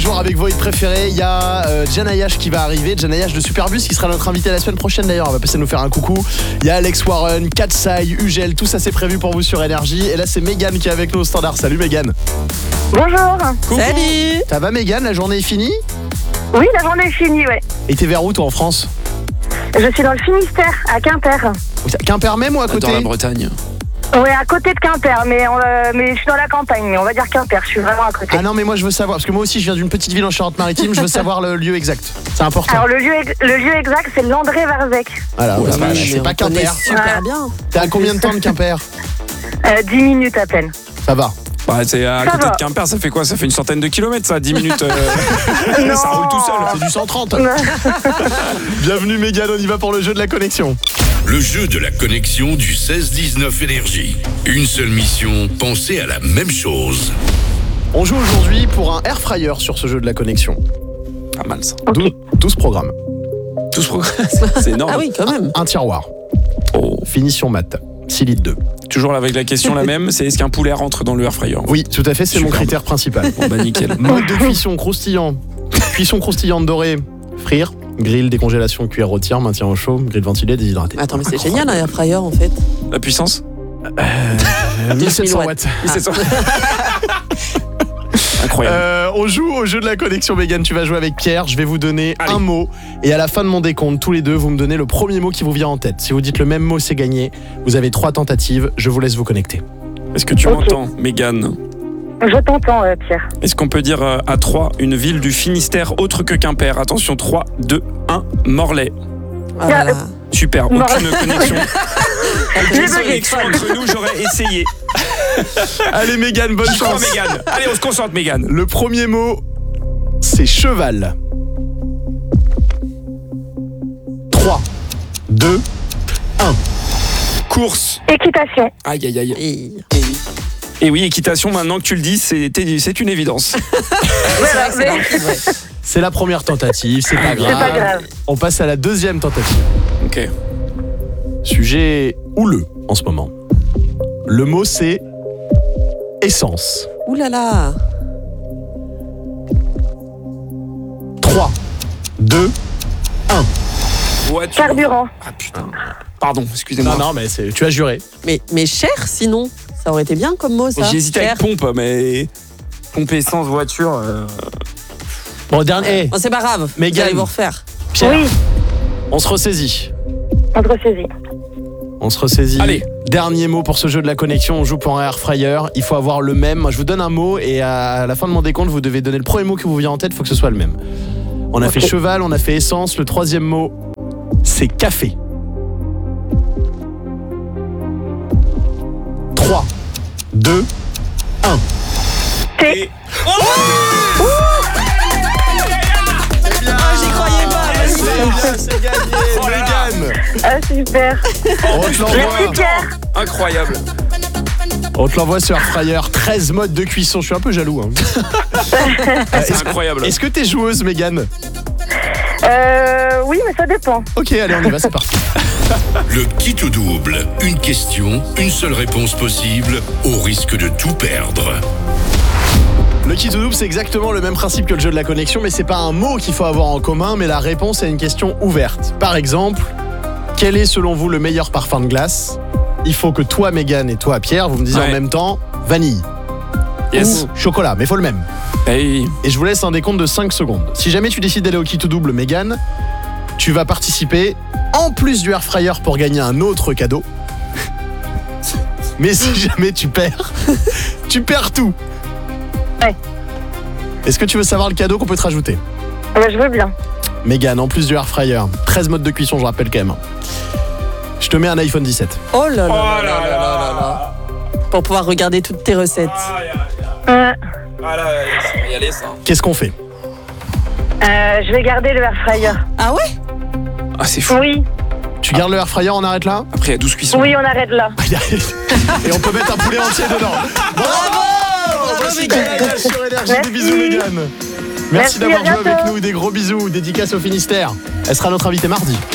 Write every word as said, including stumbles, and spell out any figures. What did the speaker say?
jours avec vos hits préférés. Il y a euh, Janayash qui va arriver, Janayash de Superbus qui sera notre invité la semaine prochaine d'ailleurs. On va passer nous faire un coucou. Il y a Alex Warren, Katsai, Ugel, tout ça c'est prévu pour vous sur Énergie. Et là c'est Mégane qui est avec nous au standard. Salut Mégane. Bonjour. Coucou. Salut. Ça va Mégane, la journée est finie? Oui, la journée est finie, ouais. Et t'es vers où toi en France? Je suis dans le Finistère, à Quimper. Quimper même ou à côté? Dans la Bretagne. Ouais, à côté de Quimper, mais, on, euh, mais je suis dans la campagne, mais on va dire Quimper, je suis vraiment à côté. Ah non mais moi je veux savoir, parce que moi aussi je viens d'une petite ville en Charente-Maritime, je veux savoir le lieu exact. C'est important. Alors le lieu, le lieu exact, c'est Landré-Varzec. Voilà, Oh la voilà, vache. c'est pas On connaît Quimper. super Ah. bien. T'es à combien de temps de Quimper? Euh, dix minutes à peine. Ça va. Bah, c'est à Ça côté va. de Quimper, ça fait quoi? Ça fait une centaine de kilomètres, ça, dix minutes. euh, Non. ça roule tout seul. C'est du cent trente. Bienvenue Mégane, on y va pour le jeu de la connexion. Le jeu de la connexion du seize dix-neuf Énergie. Une seule mission, penser à la même chose. On joue aujourd'hui pour un air fryer sur ce jeu de la connexion. Pas mal, ça. Dou- douze programmes. Tout se progresse. C'est énorme. Ah oui, quand même. Un tiroir. Oh. Finition mat. six litres deux. Toujours avec la question la même, c'est est-ce qu'un poulet rentre dans le air fryer? Oui, tout à fait, c'est mon Superbe. critère principal. Bon bah nickel. Mode de cuisson croustillant. Cuisson croustillante dorée. Frire. Grill, décongélation, cuillère rôtir, maintien au chaud, grill ventilé, déshydraté. Attends, mais c'est génial un air fryer en fait. La puissance? Euh, mille sept cents watts. C'est ça. Incroyable. Euh, on joue au jeu de la connexion Mégane, tu vas jouer avec Pierre, je vais vous donner Allez. un mot et à la fin de mon décompte, tous les deux, vous me donnez le premier mot qui vous vient en tête. Si vous dites le même mot, c'est gagné. Vous avez trois tentatives, je vous laisse vous connecter. Est-ce que tu Ok. m'entends, Mégane? Je t'entends, euh, Pierre. Est-ce qu'on peut dire euh, à trois une ville du Finistère autre que Quimper? Attention, trois, deux, un, Morlaix. Ah, voilà. Super, aucune Morlaix. connexion. J'ai Aucune bugué. connexion entre nous, j'aurais essayé. Allez Mégane, bonne J'y crois, chance. Mégane. Allez, on se concentre, Mégane. Le premier mot, c'est cheval. trois, deux, un. Course. Équitation. Aïe, aïe, aïe. Et- Et oui, équitation, maintenant que tu le dis, c'est c'est une évidence. Voilà, c'est vrai que c'est dans mais- le film, ouais. C'est la première tentative, c'est pas grave. C'est pas grave. On passe à la deuxième tentative. Ok. Sujet houleux en ce moment. Le mot c'est essence. Ouh là là. trois, deux, un. Voiture. Carburant. Ah putain. Pardon, excusez-moi. Non, non, mais c'est- tu as juré. Mais, mais cher sinon. Ça aurait été bien comme mot ça. J'ai hésité Cher. avec pompe, mais pompe essence, voiture. euh, Bon, dernier. Bon, c'est pas grave. Mégane. Vous allez vous refaire. Pierre, Oui, on se ressaisit. entre saisie. On se ressaisit. Allez. Dernier mot pour ce jeu de la connexion. On joue pour un air fryer. Il faut avoir le même. Moi, je vous donne un mot et à la fin de mon décompte, vous devez donner le premier mot qui vous vient en tête. Il faut que ce soit le même. On a Ok. fait cheval, on a fait essence. Le troisième mot, c'est café. trois, deux, un. Thé. Ah, j'y croyais pas. C'est bien, c'est gagné, Oh là là. Mégane. Ah, super. On te Merci, l'envoie. Pierre. Incroyable. On te l'envoie sur Air Fryer. treize modes de cuisson. Je suis un peu jaloux. hein. C'est incroyable. Est-ce que t'es joueuse, Mégane? Euh, oui, mais ça dépend. Ok, allez, on y va, c'est parti. Le kit ou double. Une question, une seule réponse possible, au risque de tout perdre. Le kit ou double, c'est exactement le même principe que le jeu de la connexion, mais c'est pas un mot qu'il faut avoir en commun, mais la réponse est une question ouverte. Par exemple, quel est selon vous le meilleur parfum de glace? Il faut que toi, Mégane, et toi, Pierre, vous me disiez Ouais. en même temps vanille Yes. ou chocolat, mais il faut le même. Hey. Et je vous laisse un décompte de cinq secondes. Si jamais tu décides d'aller au kit ou double, Mégane, tu vas participer en plus du air fryer pour gagner un autre cadeau. Mais si jamais tu perds, tu perds tout. Ouais. Est-ce que tu veux savoir le cadeau qu'on peut te rajouter? Ouais, je veux bien. Mégane, en plus du air fryer, treize modes de cuisson, je rappelle quand même. Je te mets un iPhone dix-sept. Oh là là. Oh là là là là là là. là. Pour pouvoir regarder toutes tes recettes. Euh, Ah là, ça va y aller, ça. Qu'est-ce qu'on fait? euh, je vais garder le air fryer. Ah ouais? Ah, c'est fou. Oui, Tu gardes le air fryer, on arrête là? Après, il y a douze cuissons. oui, on arrête là. Et on peut mettre un poulet entier dedans. Bravo! Voici Janayash sur Énergie. Des Merci. bisous, Mégane. Merci Merci, d'avoir à joué avec bientôt. nous. Des gros bisous. Dédicace au Finistère. Elle sera notre invitée mardi.